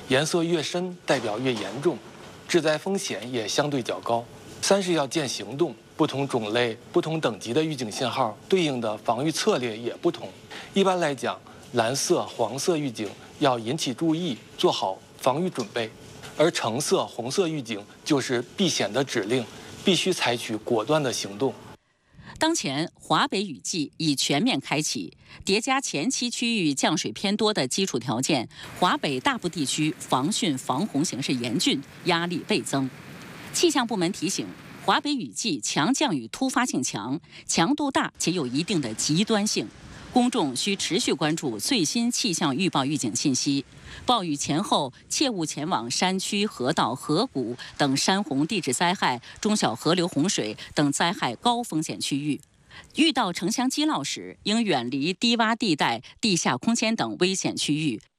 颜色越深代表越严重，致灾风险也相对较高。三是要见行动，不同种类、不同等级的预警信号对应的防御策略也不同。一般来讲，蓝色、黄色预警要引起注意，做好防御准备，而橙色、红色预警就是避险的指令，必须采取果断的行动。 当前华北雨季已全面开启，叠加前期区域降水偏多的基础条件，华北大部地区防汛防洪形势严峻，压力倍增。气象部门提醒，华北雨季强降雨突发性强，强度大且有一定的极端性。公众需持续关注最新气象预报预警信息，暴雨前后切勿前往山区、河道、河谷等山洪地质灾害、中小河流洪水等灾害高风险区域。遇到城乡积涝时，应远离低洼地带、地下空间等危险区域。